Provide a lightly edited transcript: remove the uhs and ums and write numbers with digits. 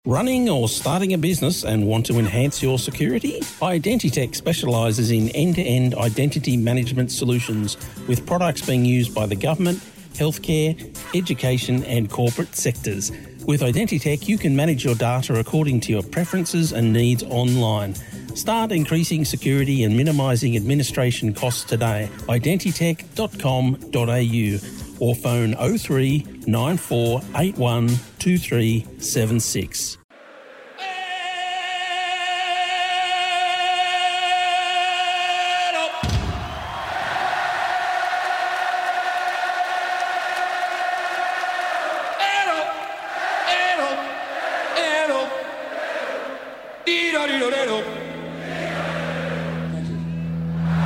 Running or starting a business and want to enhance your security? Identitech specialises in end-to-end identity management solutions with products being used by the government, healthcare, education and corporate sectors. With Identitech, you can manage your data according to your preferences and needs online. Start increasing security and minimising administration costs today. Identitech.com.au or phone 03 9481 2376.